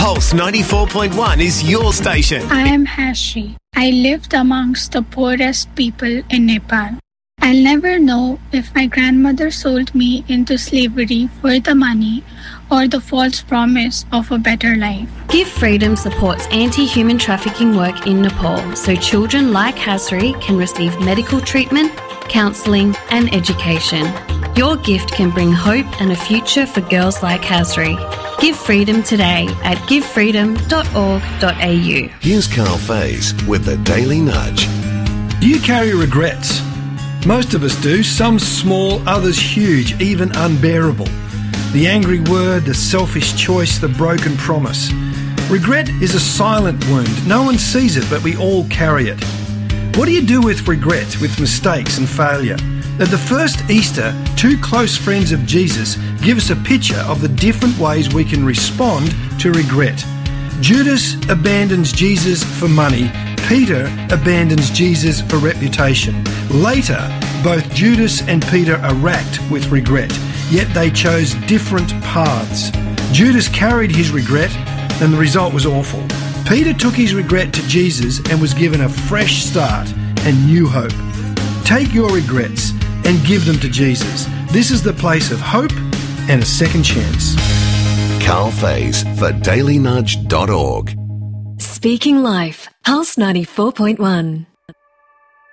Pulse 94.1 is your station. I am Hashri. I lived amongst the poorest people in Nepal. I'll never know if my grandmother sold me into slavery for the money or the false promise of a better life. Give Freedom supports anti-human trafficking work in Nepal so children like Hasri can receive medical treatment, counselling and education. Your gift can bring hope and a future for girls like Hasri. Give Freedom today at givefreedom.org.au. Here's Carl Faze with the Daily Nudge. Do you carry regrets? Most of us do, some small, others huge, even unbearable. The angry word, the selfish choice, the broken promise. Regret is a silent wound. No one sees it, but we all carry it. What do you do with regret, with mistakes and failure? At the first Easter, two close friends of Jesus give us a picture of the different ways we can respond to regret. Judas abandons Jesus for money. Peter abandons Jesus for reputation. Later, both Judas and Peter are racked with regret, yet they chose different paths. Judas carried his regret, and the result was awful. Peter took his regret to Jesus and was given a fresh start and new hope. Take your regrets and give them to Jesus. This is the place of hope and a second chance. Carl Faze for dailynudge.org. Speaking Life, Pulse 94.1.